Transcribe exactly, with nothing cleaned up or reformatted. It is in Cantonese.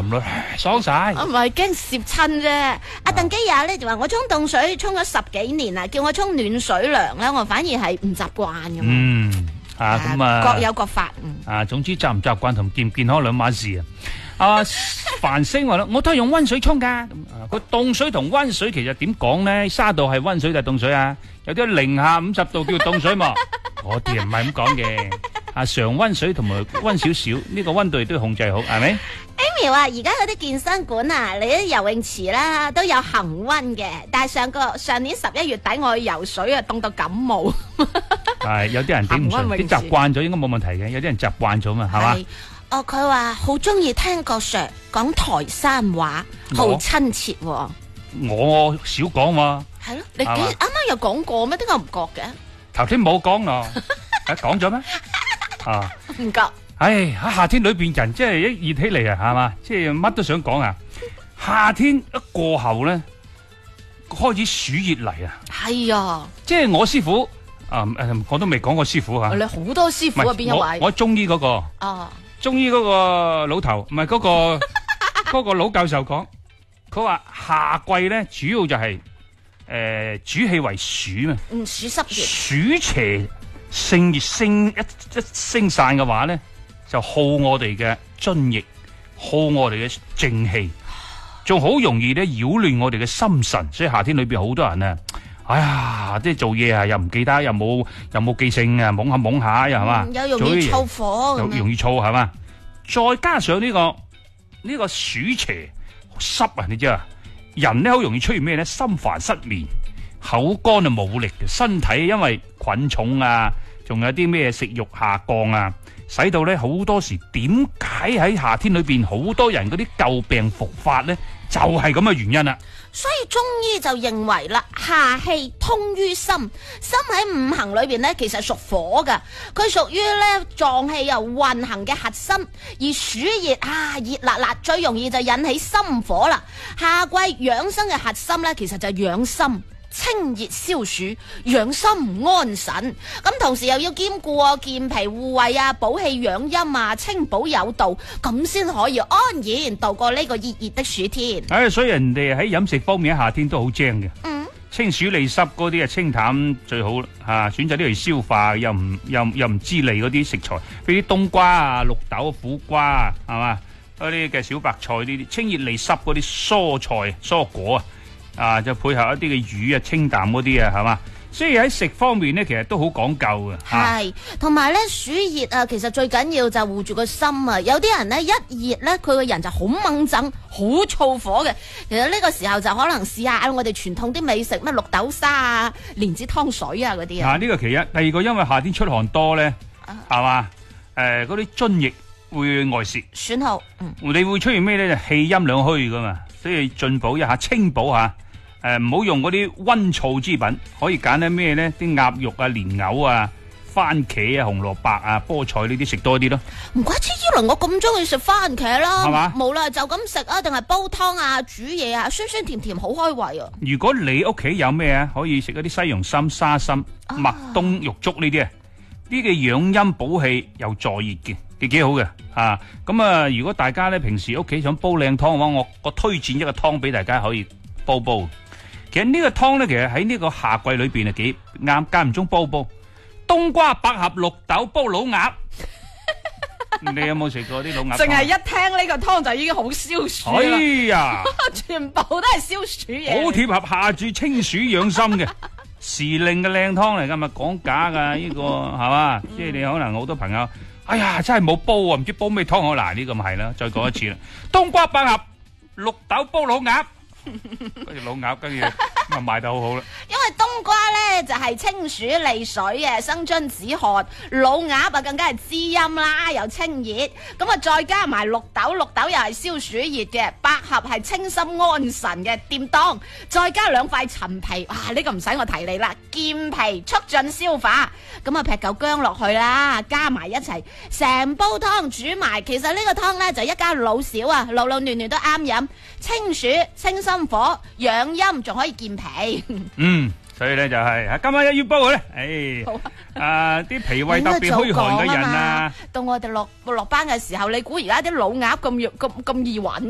咯，爽晒。 我唔係驚攝親啫。阿鄧基亞咧就話我沖凍水沖咗十幾年啦，叫我沖暖水涼咧，我反而係唔習慣咁。 嗯，啊咁啊， 各有各法。 啊，總之習唔習慣同健唔健康兩碼事啊。啊，繁星話啦，我都係用溫水沖噶。咁啊，個凍水同溫水其實點講咧？沙度係溫水定係凍水啊？有啲零下五十度叫凍水嘛？我哋唔係咁講嘅。啊，常溫水同埋溫少少，呢個溫度都要控制好，係咪 ？Amy 話而家嗰啲健身館啊，你啲游泳池啦都有恆溫嘅，但係上個上年十一月底我去游水啊，凍到感冒。 係有啲人頂唔順，啲習慣咗應該冇問題嘅，有啲人習慣咗嘛，係嘛？ 哦，佢話好中意聽個 Sir 講台山話，好親切。 我少講嘛。 係咯，你幾啱啱有講過咩？點解唔覺嘅？ 頭先冇講咯，誒講咗咩？啊， 唔覺。 唉，喺夏天裏邊人即係一熱起嚟啊，係嘛？即係乜都想講啊。夏天一過後咧，開始暑熱嚟啊。係啊，即係我師傅啊，誒，我都未講過師傅吓。 你好多師傅啊，邊一位？ 我中醫嗰個。哦。中醫嗰個老頭，唔係嗰個嗰個老教授講，佢話夏季咧主要就係誒主氣為暑嘛。嗯，暑濕熱。暑邪盛熱升一一升散嘅話咧，就耗我哋嘅津液，耗我哋嘅正氣，仲好容易咧擾亂我哋嘅心神。所以夏天裏邊好多人啊，哎呀，即係做嘢啊，又唔記得，又冇又冇記性啊，懵下懵下又係嘛， 又容易燥火， 又容易燥係嘛，再加上呢個呢個暑邪濕啊，你知啊，人咧好容易出現咩咧？心煩失眠、口乾啊冇力嘅，身體因為菌重啊，仲有啲咩食慾下降啊，使到咧好多時點解喺夏天裏邊好多人嗰啲舊病復發咧，就係咁嘅原因啦。 所以中醫就認為啦，夏氣通於心，心喺五行裏邊咧，其實屬火噶，佢屬於咧臟氣又運行嘅核心。而暑熱啊，熱辣辣，最容易就引起心火啦。夏季養生嘅核心咧，其實就係養心。清熱消暑，養心安神，咁同時又要兼顧啊健脾護胃啊、補氣養陰啊、清補有道，咁先可以安然度過呢個熱熱的暑天。 唉、哎，所以人哋喺飲食方面喺夏天都好精嘅。嗯，清暑利濕嗰啲啊，清淡最好吓、啊，選擇啲嚟消化又唔又又唔滋膩嗰啲食材，譬如啲冬瓜啊、綠豆、苦瓜啊，係嘛嗰啲嘅小白菜呢啲清熱利濕嗰啲蔬菜蔬果啊。啊，就配合一啲嘅魚啊，清淡嗰啲啊，係嘛，所以喺食方面咧，其實都好講究嘅。 係，同埋咧暑熱啊，其實最緊要就護住個心啊。有啲人咧一熱咧，佢個人就好掹憎，好燥火嘅。其實呢個時候就可能試下我哋傳統啲美食，咩綠豆沙啊、蓮子湯水啊嗰啲啊。 啊，呢個其一，第二個因為夏天出汗多咧，係嘛，誒嗰啲津液會外泄， 損耗。嗯， 你會出現咩咧？就氣陰兩虛噶嘛。所以進補一下，清補下，誒唔好用嗰啲溫燥之品，可以揀啲咩咧？啲鴨肉啊、蓮藕啊、番茄啊、紅蘿蔔啊、菠菜呢啲食多啲咯。 唔怪之依輪我咁中意食番茄啦， 係嘛？ 無論就咁食啊，定係煲湯啊、煮嘢啊，酸酸甜甜好開胃啊！ 如果你屋企有咩啊，可以食嗰啲西洋參、沙參、麥冬、玉竹呢啲啊，呢個養陰補氣又助熱嘅。幾幾好嘅啊！咁啊，如果大家咧平時屋企想煲靚湯嘅話，我我推薦一個湯俾大家可以煲煲。其實呢個湯咧，其實喺呢個夏季裏邊係幾啱，間唔中煲煲。冬瓜、百合、綠豆煲老鴨，你有冇食過啲老鴨？ 淨係一聽呢個湯就已經好消暑啦！ 哎呀， 全部都係消暑嘢， 好貼合夏至清暑養心嘅時令嘅靚湯嚟噶，咪講假噶呢個係嘛？即係你可能好多朋友。哎呀，真係冇煲啊，唔知煲咩湯好。嗱，呢個咪係啦，再講一次啦。冬瓜、百合、綠豆煲老鴨，跟住老鴨，跟住咁啊賣得好好啦。 因為冬瓜咧就係清暑利水嘅，生津止渴；老鴨啊更加係滋陰啦，又清熱。咁啊再加埋綠豆，綠豆又係消暑熱嘅，百合係清心安神嘅掂當，再加兩塊陳皮，哇！呢個唔使我提你啦，健脾促進消化。咁啊劈嚿薑落去啦，加埋一齊，成煲湯煮埋。其實呢個湯咧就一家老少啊，老老嫩嫩都啱飲，清暑清心火，養陰仲可以健脾。 嗯，所以咧就係、是、今晚一於煲佢咧，誒，啊啲脾胃特別虛寒嘅人啊， 到我哋落落班嘅時候，你估而家啲老鴨咁咁咁易揾？